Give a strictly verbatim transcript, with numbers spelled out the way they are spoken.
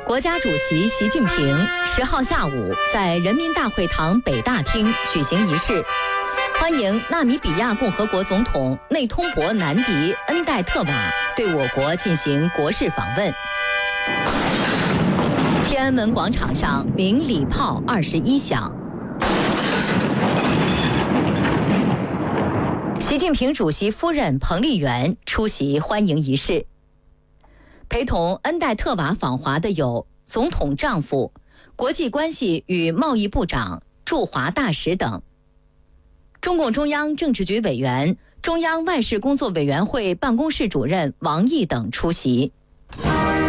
国家主席习近平十号下午在人民大会堂北大厅举行仪式，欢迎纳米比亚共和国总统内通博南迪恩代特瓦对我国进行国事访问。天安门广场上鸣礼炮二十一响。习近平主席夫人彭丽媛出席欢迎仪式。陪同恩代特瓦访华的有总统丈夫、国际关系与贸易部长、驻华大使等。中共中央政治局委员、中央外事工作委员会办公室主任王毅等出席。